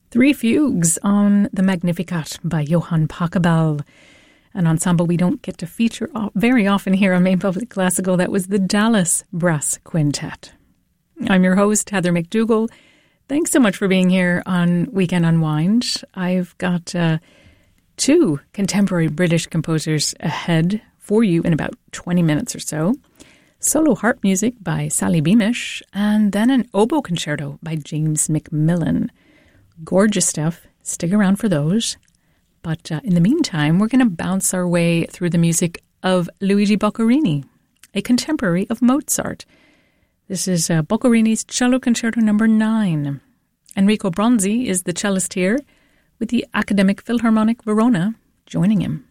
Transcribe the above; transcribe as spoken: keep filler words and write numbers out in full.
Three fugues on the Magnificat by Johann Pachelbel, an ensemble we don't get to feature very often here on Maine Public Classical. That was the Dallas Brass Quintet. I'm your host, Heather McDougall. Thanks so much for being here on Weekend Unwind. I've got uh, two contemporary British composers ahead for you in about twenty minutes or so. Solo harp music by Sally Beamish, and then an oboe concerto by James McMillan. Gorgeous stuff. Stick around for those. But uh, in the meantime, we're going to bounce our way through the music of Luigi Boccherini, a contemporary of Mozart. This is uh, Boccherini's Cello Concerto Number nine. Enrico Bronzi is the cellist here, with the Academic Philharmonic Verona joining him.